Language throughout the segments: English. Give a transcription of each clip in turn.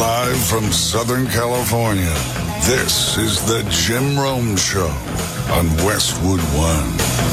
Live from Southern California, this is the Jim Rome Show on Westwood One.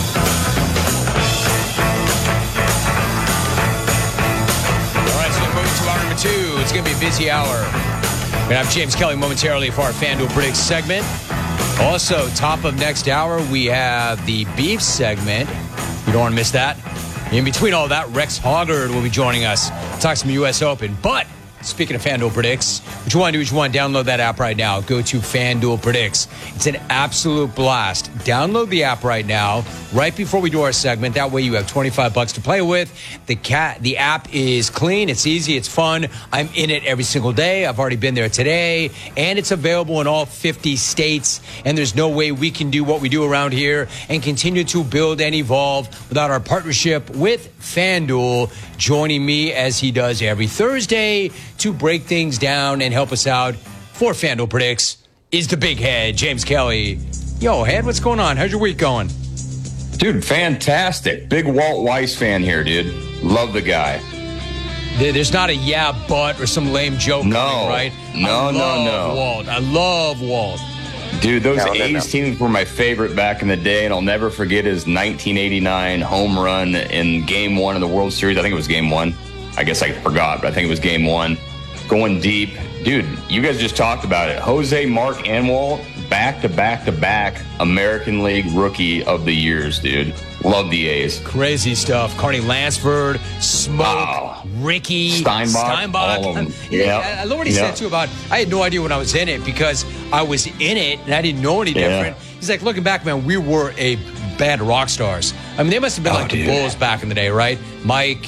All right, so moving to hour number 2. It's going to be a busy hour. We're going to have James Kelly momentarily for our FanDuel Predicts segment. Also, top of next hour, we have the beef segment. You don't want to miss that. In between all that, Rex Hoggard will be joining us. Talk some U.S. Open. But speaking of FanDuel Predicts, what you want to do is you want to download that app right now. Go to FanDuel Predicts. It's an absolute blast. Download the app right now, right before we do our segment. That way you have $25 to play with. The app is clean. It's easy. It's fun. I'm in it every single day. I've already been there today. And it's available in all 50 states. And there's no way we can do what we do around here and continue to build and evolve without our partnership with FanDuel joining me as he does every Thursday to break things down and help us out. For FanDuel Predicts is the big head, James Kelly. Yo, head, what's going on? How's your week going? Dude, fantastic. Big Walt Weiss fan here, dude. Love the guy. There's not a yeah, but or some lame joke coming, right? No. Walt. I love Walt. Dude, those A's teams were my favorite back in the day, and I'll never forget his 1989 home run in Game 1 of the World Series. I think it was Game 1. I guess I forgot, but I think it was Game 1. Going deep. Dude, you guys just talked about it. Jose, Mark, and Walt, back-to-back American League Rookie of the Years, dude. Love the A's. Crazy stuff. Carney Lansford, Smoke, Ricky, Steinbach. All of them. Yeah, I love what he said, too, about I had no idea when I was in it because I was in it and I didn't know any different. He's like, looking back, man, we were a band of rock stars. I mean, they must have been the Bulls back in the day, right? Mike,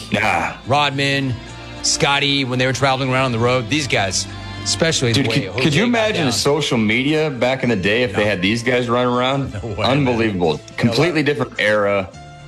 Rodman, Scotty, when they were traveling around on the road. These guys, especially. Dude, could you imagine social media back in the day if they had these guys running around? No way, unbelievable. Man. Completely different era.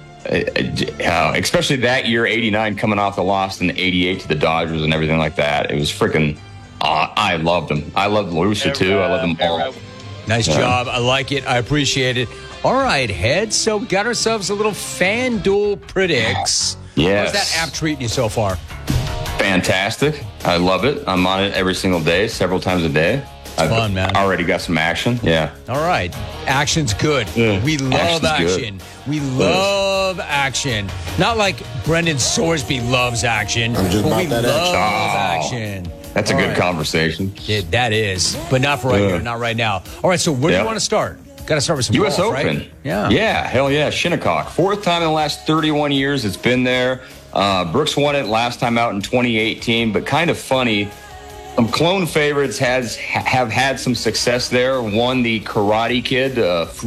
Especially that year, 89, coming off the loss in 88 to the Dodgers and everything like that. It was freaking, I loved them. I loved Lucia, too. I loved them all. Nice job. I like it. I appreciate it. All right, Head. So we got ourselves a little FanDuel Predicts. Yes. How's that app treating you so far? Fantastic. I love it. I'm on it every single day, several times a day. It's fun, man. Already got some action. Yeah. All right. Action's good. We love action. We love action. Not like Brendan Sorsby loves action, but we love action. That's a good conversation. Yeah, that is. But not for right here. Not right now. All right. So where do you want to start? Got to start with some U.S. golf, Open. Right? Yeah. Yeah. Hell yeah. Shinnecock. 4th time in the last 31 years it's been there. Brooks won it last time out in 2018, but kind of funny. Some clone favorites have had some success there. Won the Karate Kid.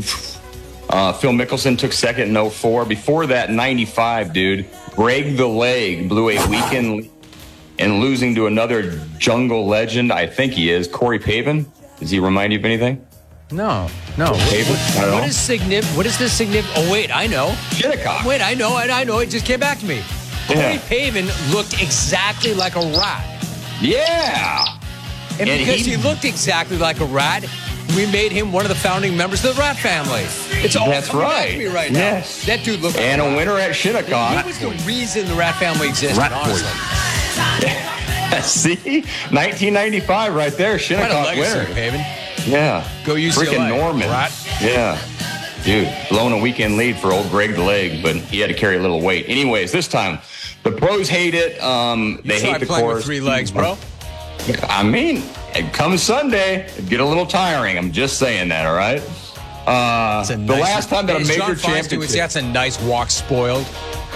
Phil Mickelson took second in 2004. Before that, 95, dude. Greg the Leg blew a weekend and losing to another jungle legend. I think he is. Corey Pavin. Does he remind you of anything? No. Pavin? What is the significant? Oh, wait, I know. Shinnecock. Wait, I know. It just came back to me. Corey Pavin looked exactly like a rat. Yeah. And because he looked exactly like a rat, we made him one of the founding members of the Rat family. It's all coming back to me right now. Yes. That dude looked and a winner at Shinnecock. He was the reason the Rat family existed, honestly. See? 1995 right there, Shinnecock winner. Pavin. Yeah. Go UCLA. Freaking Norman. Rat. Yeah. Dude, blowing a weekend lead for old Greg the Leg, but he had to carry a little weight. Anyways, this time, the pros hate it. They hate the course. With 3 legs, bro. I mean, come Sunday, it'd get a little tiring. I'm just saying that, all right? The last time that a major championship... That's a nice walk spoiled.